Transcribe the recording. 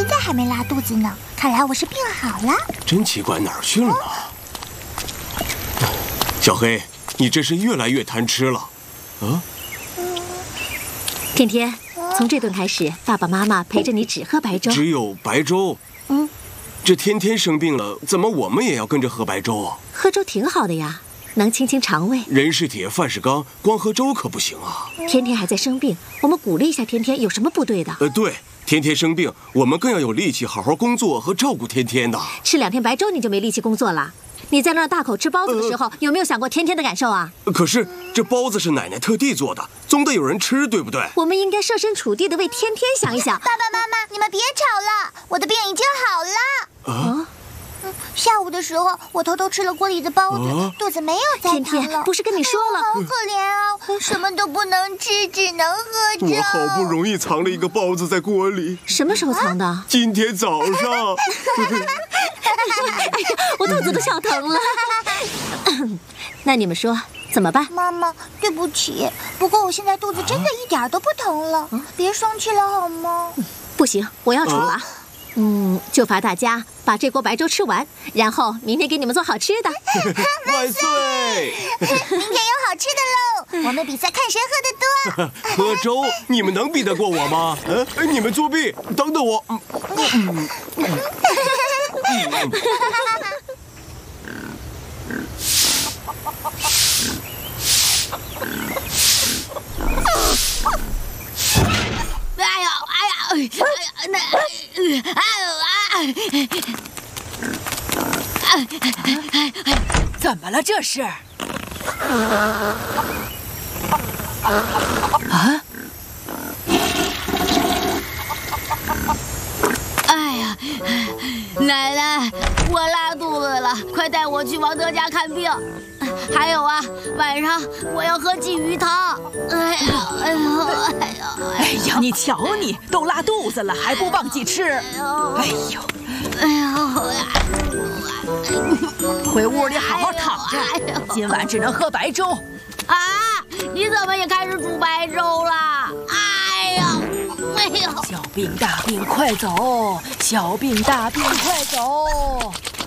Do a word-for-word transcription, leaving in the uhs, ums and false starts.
在还没拉肚子呢，看来我是病好了。 真奇怪，哪儿去了呢？小黑，你这是越来越贪吃了，啊？ 天天，从这顿开始，爸爸妈妈陪着你只喝白粥。 只有白粥？ 嗯， 这天天生病了，怎么我们也要跟着喝白粥啊？ 喝粥挺好的呀，能清清肠胃。 人是铁，饭是钢，光喝粥可不行啊。 天天还在生病，我们鼓励一下天天，有什么不对的？ 呃，对，天天生病，我们更要有力气好好工作和照顾天天的。 吃两天白粥你就没力气工作了？你在那儿大口吃包子的时候，呃、有没有想过天天的感受啊？ 可是这包子是奶奶特地做的，总得有人吃，对不对？ 我们应该设身处地的为天天想一想。 爸爸妈妈，你们别吵了，我的病已经好了。 啊？ 嗯，下午的时候我偷偷吃了锅里的包子，啊、肚子没有再疼了。 天天，不是跟你说了？ 好可怜啊，什么都不能吃，只能喝粥。 我好不容易藏了一个包子在锅里。 什么时候藏的？啊、 今天早上。 哎呀，我肚子都笑疼了。那你们说怎么办？ 妈妈，对不起，不过我现在肚子真的一点都不疼了，啊、别生气了好吗？ 不行，我要处罚。啊、嗯，就罚大家把这锅白粥吃完，然后明天给你们做好吃的。 万岁！ 明天有好吃的喽！我们比赛看谁喝得多。 喝粥，你们能比得过我吗？嗯，你们作弊！等等我。嗯嗯嗯哎呀哎呀哎呀那哎呦啊！ 怎么了这是？啊？ 哎呀，奶奶，我拉肚子了，快带我去王德家看病。还有啊，晚上我要喝鲫鱼汤。哎呀，哎呦，哎呦， 哎呀，你瞧你，都拉肚子了，还不忘记吃。哎呦， 哎呦， 回屋里好好躺着，今晚只能喝白粥。 啊，你怎么也开始煮白粥了？哎呀！哎呦！ 小病大病快走，小病大病快走。